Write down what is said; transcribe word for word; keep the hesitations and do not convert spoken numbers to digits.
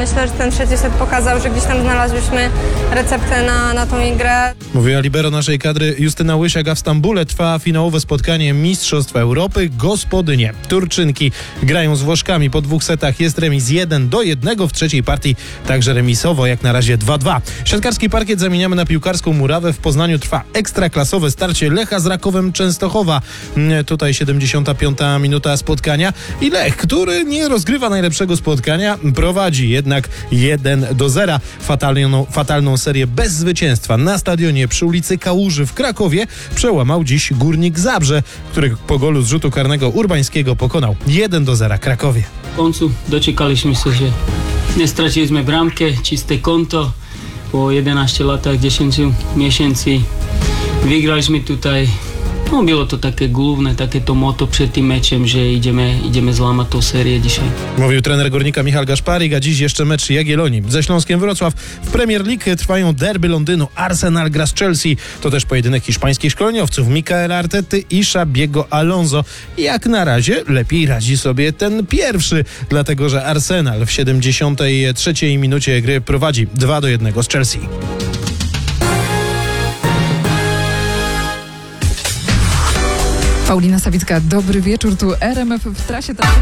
myślę, że ten trzeci set pokazał, że gdzieś tam znalazłyśmy receptę na, na tą grę. Mówiła libero naszej kadry Justyna Łysiak, a w Stambule trwa finałowe spotkanie Mistrzostw Europy. Gospodynie Turczynki grają z Włoszkami po dwóch setach. Jest remis jeden do jednego, w trzeciej partii także remisowo, jak na razie dwa dwa. Siatkarski parkiet zamieniamy na piłkarską murawę. W Poznaniu trwa ekstraklasowe starcie Lecha z Rakowem Częstochowa. Tutaj siedemdziesiąta piąta minuta spotkania i Lech, który nie rozgrywa najlepszego spotkania, prowadzi jednak jeden do zera. Fatalną, fatalną serię bez zwycięstwa na stadionie przy ulicy Kałuży w Krakowie przełamał dziś Górnik Zabrze, który po golu z rzutu karnego Urbańskiego pokonał jeden do zera Krakowie. W końcu doczekaliśmy się, że nie straciliśmy bramkę, czyste konto. Po jedenastu latach, dziesięć miesięcy wygraliśmy tutaj. No, było to takie główne, takie to motto przed tym meczem, że idziemy, idziemy złamać tą serię dzisiaj. Mówił trener Górnika Michał Gaszparik, a dziś jeszcze mecz Jagiellonii ze Śląskiem Wrocław. W Premier League trwają derby Londynu. Arsenal gra z Chelsea. To też pojedynek hiszpańskich szkoleniowców Mikaela Artety i Xabiego Alonso. Jak na razie lepiej radzi sobie ten pierwszy, dlatego że Arsenal w siedemdziesiątej trzeciej minucie gry prowadzi dwa do jednego z Chelsea. Paulina Sawicka, dobry wieczór, tu R M F w trasie.